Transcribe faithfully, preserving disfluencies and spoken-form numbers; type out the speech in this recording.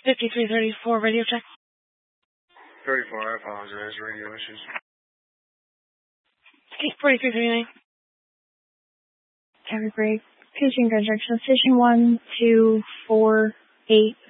fifty-three thirty-four, radio check. thirty-four, I apologize, radio issues. Okay, forty-three thirty-nine. Every break. Paging direction station one two four eight